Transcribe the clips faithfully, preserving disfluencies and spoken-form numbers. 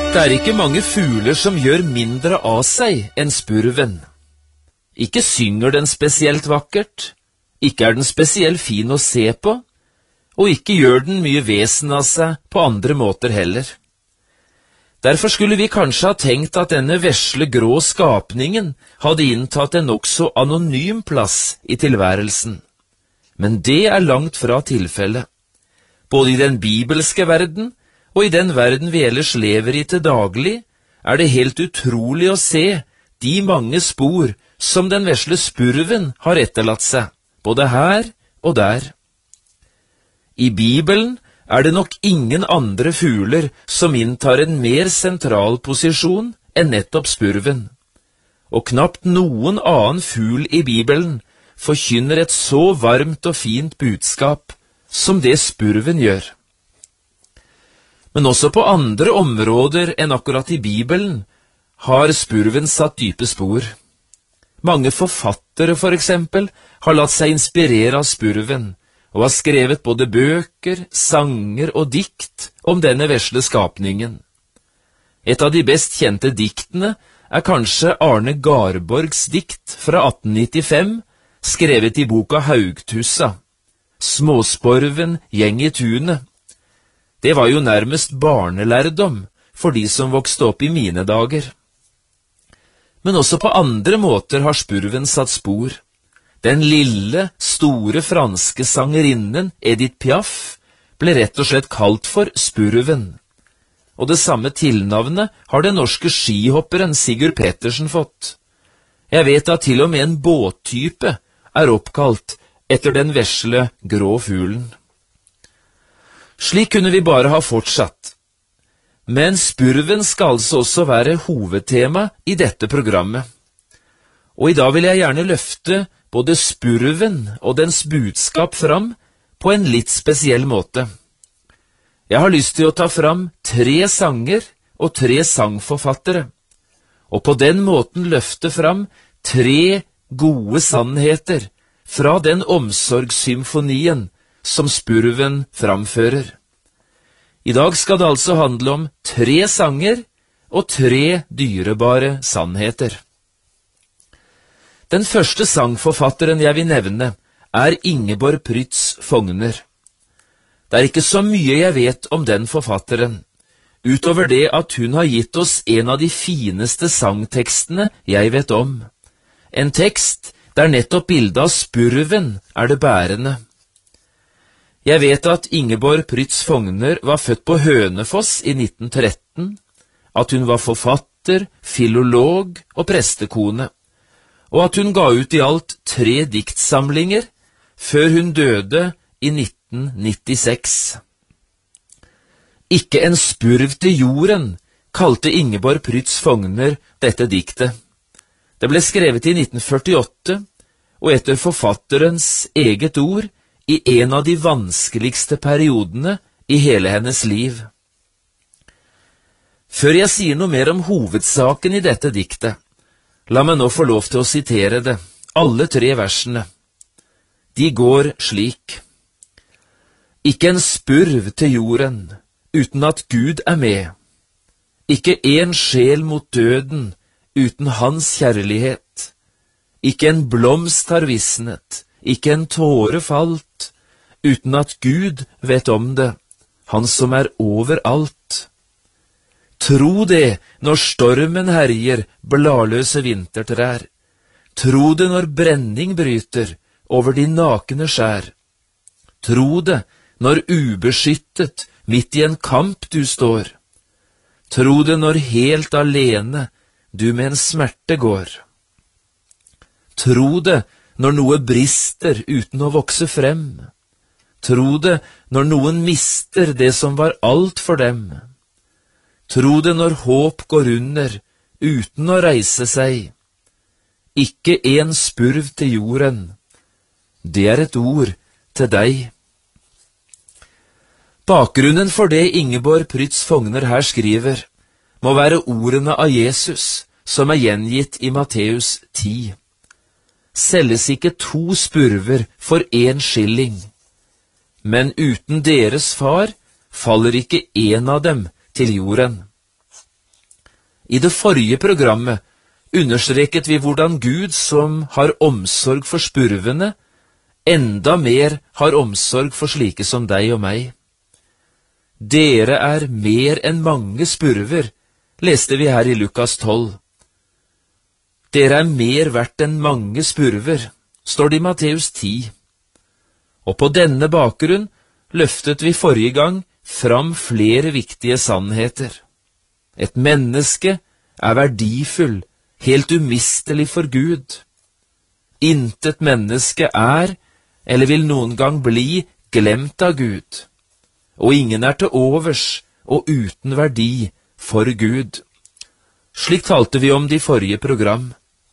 Det er ikke mange fugler som gjør mindre av seg enn spurven. Ikke synger den spesielt vakkert, ikke er den spesielt fin å se på, og ikke gjør den mye vesen av seg på andre måter heller. Derfor skulle vi kanskje ha tenkt at denne vesle grå skapningen hadde inntatt en nokså anonym plass i tilværelsen. Men det er langt fra tilfellet. Både i den bibelske verden og i den verden vi ellers lever i til daglig, er det helt utrolig å se de mange spor som den vesle spurven har etterlatt seg, både her og der. I Bibelen er det nok ingen andre fugler som inntar en mer sentral posisjon enn nettopp spurven, og knapt noen annen fugl i Bibelen forkynner et så varmt og fint budskap som det spurven gjør. Men også på andre områder enn akkurat i Bibelen har spurven satt dype spor. Mange forfattere, for eksempel, har latt seg inspirere av spurven, og har skrevet både bøker, sanger og dikt om denne vesle skapningen. Et av de best kjente diktene er kanskje Arne Garborgs dikt fra atten nittifem, skrevet i boka Haugtussa, Småsporven gjeng i tunet. Det var jo nærmest barnelærdom for de som vokste opp i mine dager. Men også på andre måter har spurven satt spor. Den lille, store franske sangerinnen Edith Piaf ble rett og slett kalt for spurven. Og det samme tilnavnet har den norske skihopperen Sigurd Petersen fått. Jeg vet at til og med en båttype er oppkalt etter den vesle, grå fuglen. Slik kunne vi bare ha fortsatt. Men spurven skal altså også være hovedtema i dette programmet. Og i dag vil jeg gjerne løfte både spurven og dens budskap fram på en litt spesiell måte. Jeg har lyst til å ta fram tre sanger og tre sangforfattere, og på den måten løfte fram tre gode sannheter fra den omsorgssymfonien som spurven framfører. I dag skal det altså handle om tre sanger og tre dyrebare sannheter. Den første sangforfatteren jeg vil nevne er Ingeborg Prytz Fogner. Det er ikke så mye jeg vet om den forfatteren, utover det at hun har gitt oss en av de fineste sangtekstene jeg vet om. En tekst der nettopp bildet av spurven er det bærende. Jeg vet at Ingeborg Prytz Fogner var født på Hønefoss i nitten tretten, at hun var forfatter, filolog og prestekone, og at hun ga ut i alt tre diktsamlinger før hun døde i nitten nittiseks. Ikke en spurv til jorden, kalte Ingeborg Prytz Fogner dette diktet. Det ble skrevet i nitten førtiåtte, og etter forfatterens eget ord, i en av de vanskeligste periodene i hele hennes liv. Før jeg sier noe mer om hovedsaken i dette diktet, la meg nå få lov til å sitere det, alle tre versene. De går slik. Ikke en spurv til jorden, uten at Gud er med. Ikke en sjel mot døden, uten hans kjærlighet. Ikke en blomst har visnet, ikke en tåre falt, uten at Gud vet om det, han som er overalt. Tro det når stormen herjer bladløse vintertrær. Tro det når brenning bryter over de nakne skjær. Tro det når ubeskyttet midt i en kamp du står. Tro det når helt alene du med en smerte går. Tro det når noe brister uten å vokse frem. Tro det når noen mister det som var alt for dem. Tro det når håp går under uten å reise seg. Ikke en spurv til jorden. Det er et ord til deg. Bakgrunnen for det Ingeborg Prytz Fogner her skriver, må være ordene av Jesus, som er gjengitt i Matteus ti. Selges ikke to spurver for en skilling, men uten deres far faller ikke en av dem til jorden. I det forrige programmet understreket vi hvordan Gud, som har omsorg for spurvene, enda mer har omsorg for slike som deg og meg. Dere er mer enn mange spurver, leste vi her i Lukas tolv. Dere er mer verdt enn mange spurver, står det i Matteus ti. Og på denne bakgrunn løftet vi forrige gang fram flere viktige sannheter. Et menneske er verdifull, helt umistelig for Gud. Intet menneske er, eller vil noen gang bli, glemt av Gud. Og ingen er til overs og uten verdi for Gud. Slik talte vi om det i forrige program.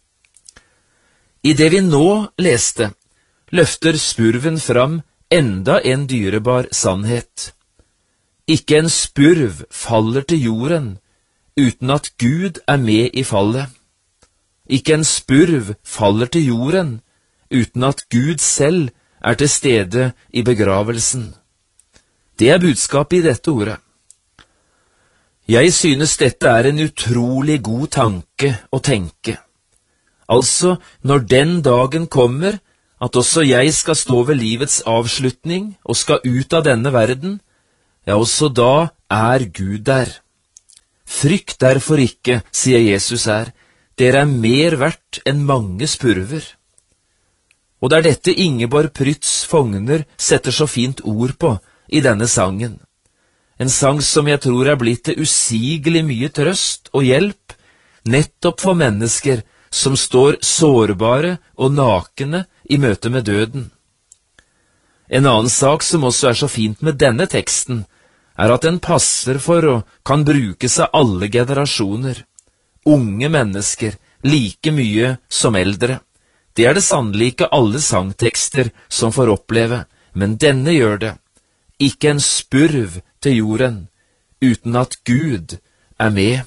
I det vi nå leste, løfter spurven fram enda en dyrebar sannhet. Ikke en spurv faller til jorden uten at Gud er med i fallet. Ikke en spurv faller til jorden uten at Gud selv er til stede i begravelsen. Det er budskapet i dette ordet. Jeg synes dette er en utrolig god tanke å tenke. Altså, når den dagen kommer, at også jeg skal stå ved livets avslutning og skal ut av denne verden, ja, også da er Gud der. Frykt derfor ikke, sier Jesus her, dere er mer verdt enn mange spurver. Og det er dette Ingeborg Prytz Fogner setter så fint ord på i denne sangen. En sang som jeg tror er blitt til usigelig mye trøst og hjelp, nettopp for mennesker som står sårbare og nakne i møte med døden. En annen sak som også er så fint med denne teksten, er at den passer for og kan brukes av alle generasjoner. Unge mennesker, like mye som eldre. Det er det sannelig ikke alle sangtekster som får oppleve, men denne gjør det. Ikke en spurv til jorden, uten at Gud er med.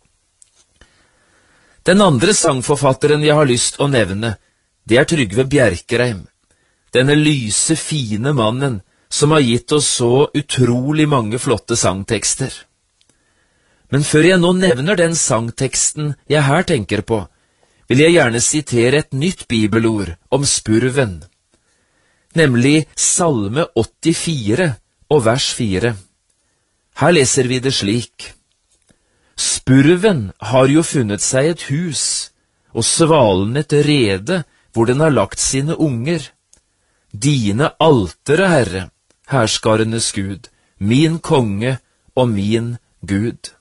Den andre sangforfatteren jeg har lyst å nevne, det er Trygve Bjerkreim. Denne lyse, fine mannen som har gitt oss så utrolig mange flotte sangtekster. Men før jeg nå nevner den sangteksten jeg her tenker på, vil jeg gjerne sitere et nytt bibelord om spurven, nemlig Salme åttifire og vers fire. Her leser vi det slik: Spurven har jo funnet seg et hus, og svalen et rede hvor den har lagt sine unger. Dine altere, Herre, herskarenes Gud, min konge og min Gud.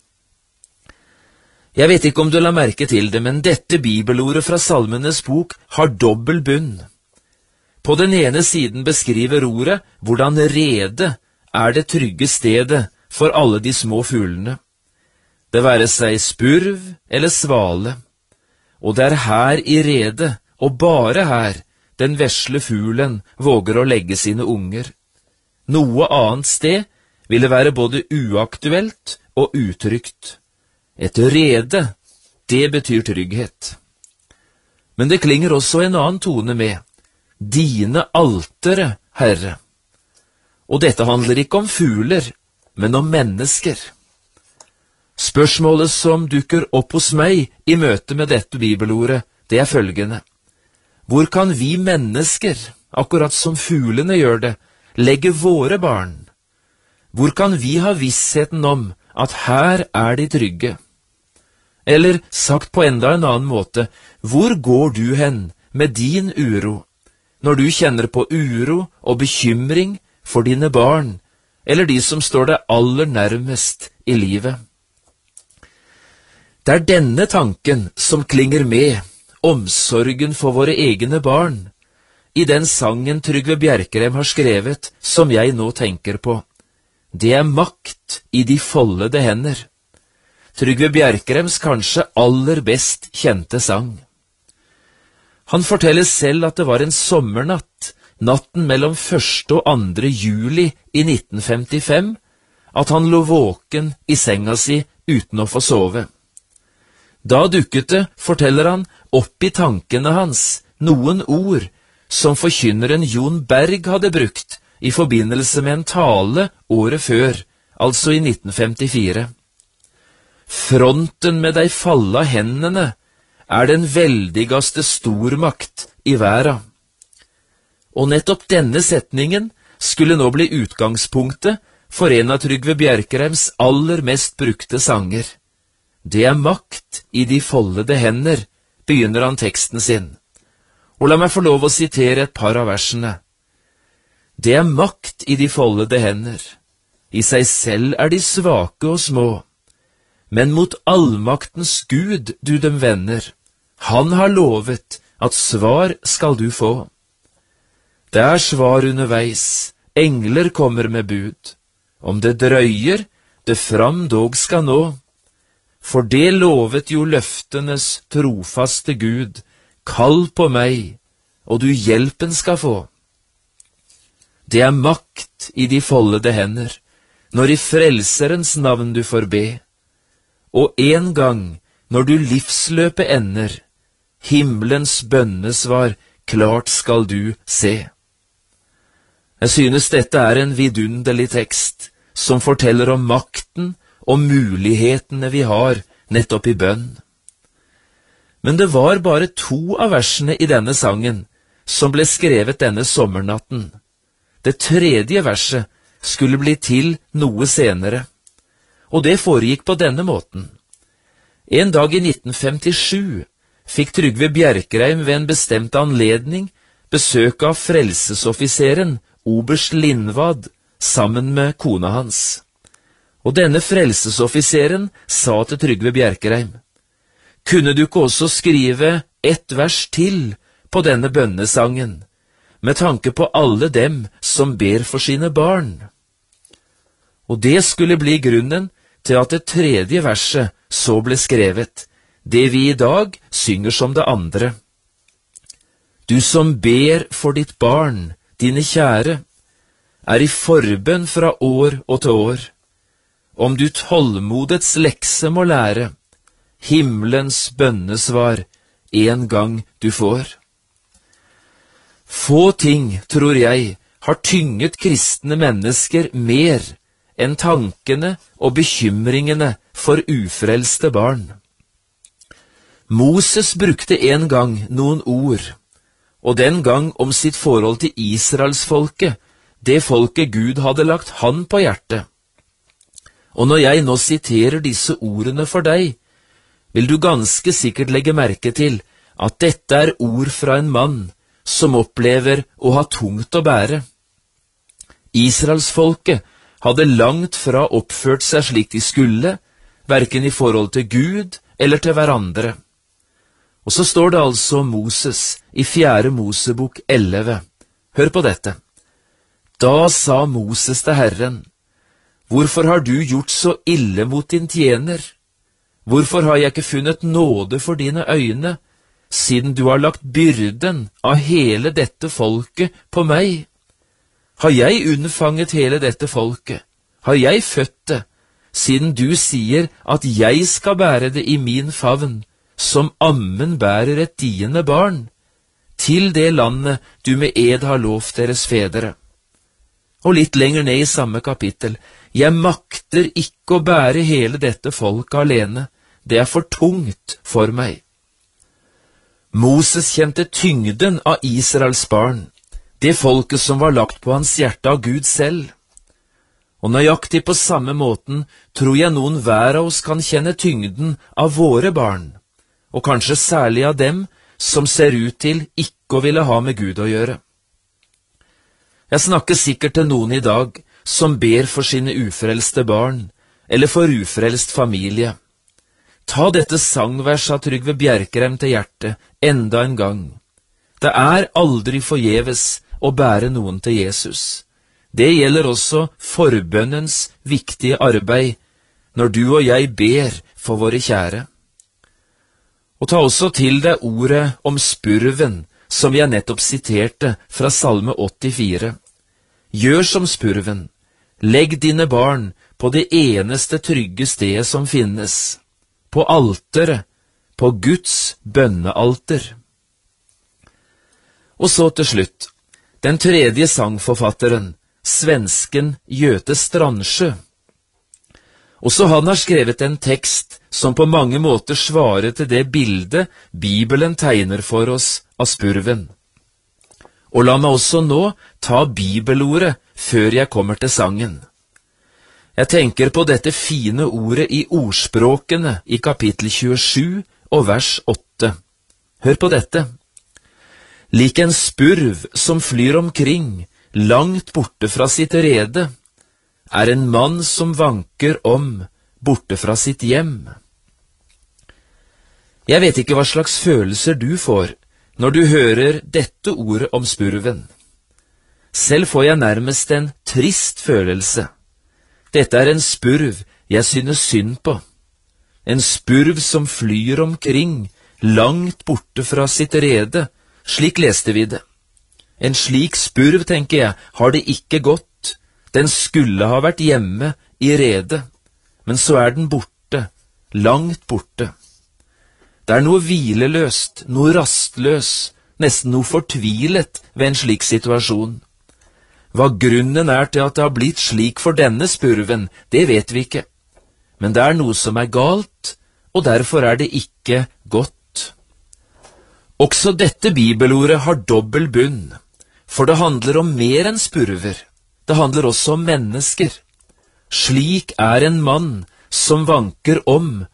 Jeg vet ikke om du la merke til det, men dette bibelordet fra Salmenes bok har dobbel bunn. På den ene siden beskriver ordet hvordan rede er det trygge stedet for alle de små fuglene. Det være seg spurv eller svale. Og det er her i rede, og bare her, den vesle fuglen våger å legge sine unger. Noe annet sted ville være både uaktuelt og utrygt. Et rede, det betyr trygghet. Men det klinger også en annen tone med: dine altere, Herre. Og dette handler ikke om fugler, men om mennesker. Spørsmålet som dukker opp hos meg i møte med dette bibelordet, det er følgende: hvor kan vi mennesker, akkurat som fuglene gjør det, legge våre barn? Hvor kan vi ha vissheten om at her er de trygge? Eller sagt på enda en annen måte, hvor går du hen med din uro, når du kjenner på uro og bekymring for dine barn, eller de som står deg aller nærmest i livet? Det er denne tanken som klinger med, omsorgen for våre egne barn, i den sangen Trygve Bjerkreim har skrevet, som jeg nå tenker på. Det er makt i de foldede hender. Trygve Bjerkreims kanskje aller best kjente sang. Han forteller selv at det var en sommernatt, natten mellom første og andre juli i nitten femtifem, at han lå våken i senga si uten å få sove. Da dukket det, forteller han, opp i tankene hans noen ord som forkynneren Jon Berg hadde brukt i forbindelse med en tale året før, altså i nitten femtifire. Fronten med dei falla hendene er den veldigaste stormakt i verda. Og nettopp denne setningen skulle nå bli utgangspunktet for en av Trygve Bjerkreims aller mest brukte sanger. Det er makt i de foldede hender, begynner han teksten sin. Og la meg få lov å sitere et par av versene. Det er makt i de foldede hender. I seg selv er de svake og små. Men mot allmaktens Gud du dem vender. Han har lovet at svar skal du få. Det er svar underveis, engler kommer med bud. Om det drøyer, det fram dog skal nå. For det lovet jo løftenes trofaste Gud. Kall på meg, og du hjelpen skal få. Det er makt i de foldede hender, når i frelserens navn du får be. Og en gang, når du livsløpet ender, himmelens bønnesvar klart skal du se. Jeg synes dette er en vidunderlig tekst, som forteller om makten og mulighetene vi har nettopp i bønn. Men det var bare to av versene i denne sangen som ble skrevet denne sommernatten. Det tredje verset skulle bli til noe senere, og det foregikk på denne måten. En dag i nitten femtisju fikk Trygve Bjerkreim ved en bestemt anledning besøk av frelsesoffiseren oberst Lindvad sammen med kona hans. Og denne frelsesoffiseren sa til Trygve Bjerkreim, kunne du ikke også skrive ett vers til på denne bønnesangen, med tanke på alle dem som ber for sine barn? Og det skulle bli grunnen til at det tredje verset så ble skrevet, det vi i dag synger som det andre. Du som ber for ditt barn, dine kjære, er i forbønn fra år og til år. Om du tålmodets lekse må lære, himmelens bønnesvar en gang du får. Få ting, tror jeg, har tynget kristne mennesker mer enn tankene og bekymringene for ufrelste barn. Moses brukte en gang noen ord, og den gang om sitt forhold til Israelsfolket, det folket Gud hadde lagt han på hjertet. Og når jeg nå siterer disse ordene for deg, vil du ganske sikkert legge merke til at dette er ord fra en mann som opplever å ha tungt å bære. Israelsfolket hadde langt fra oppført seg slik de skulle, hverken i forhold til Gud eller til hverandre. Og så står det altså om Moses i fjerde Mosebok elleve. Hør på dette. Da sa Moses til Herren, hvorfor har du gjort så ille mot din tjener? Hvorfor har jeg ikke funnet nåde for dine øyne, siden du har lagt byrden av hele dette folket på meg? Har jeg unnfanget hele dette folket? Har jeg født det, siden du sier at jeg skal bære det i min favn, som ammen bærer et diende barn, til det landet du med ed har lovt deres fedre? Og litt lenger ned i samme kapittel, jeg makter ikke å bære hele dette folket alene, det er for tungt for meg. Moses kjente tyngden av Israels barn, det folket som var lagt på hans hjerte av Gud selv. Og nøyaktig på samme måten tror jeg noen hver av oss kan kjenne tyngden av våre barn, og kanskje særlig av dem som ser ut til ikke å ville ha med Gud å gjøre. Jeg snakker sikkert til noen i dag som ber for sine ufrelste barn, eller for ufrelst familie. Ta dette sangverset av Trygve Bjerkreim til hjertet enda en gang. Det er aldri forgjeves å bære noen til Jesus. Det gjelder også forbønnens viktige arbeid, når du og jeg ber for våre kjære. Og ta også til deg ordet om spurven, som jeg nettopp siterte fra Salme åttifire. Gjør som spurven, legg dine barn på det eneste trygge stedet som finnes, på alteret, på Guds bønnealter. Og så til slutt, den tredje sangforfatteren, svensken Göte Strandsjø. Også han har skrevet en tekst som på mange måter svarer til det bildet Bibelen tegner for oss av spurven. Og la meg også nå ta bibelordet før jeg kommer til sangen. Jeg tenker på dette fine ordet i ordspråkene i kapittel tjuesju og vers åtte. Hør på dette. Lik en spurv som flyr omkring, langt borte fra sitt rede, er en mann som vanker om, borte fra sitt hjem. Jeg vet ikke hva slags følelser du får når du hører dette ordet om spurven. Selv får jeg nærmest en trist følelse. Dette er en spurv jeg synes synd på. En spurv som flyr omkring, langt borte fra sitt rede. Slik leste vi det. En slik spurv, tenker jeg, har det ikke gått. Den skulle ha vært hjemme i redet, men så er den borte, langt borte. Det er noe hvileløst, noe rastløs, nesten noe fortvilet ved en slik situasjon. Hva grunnen er til at det har blitt slik for denne spurven, det vet vi ikke. Men det er noe som er galt, og derfor er det ikke godt. Også dette bibelordet har dobbel bunn, for det handler om mer enn spurver. Det handler også om mennesker. Slik er en mann som vanker om,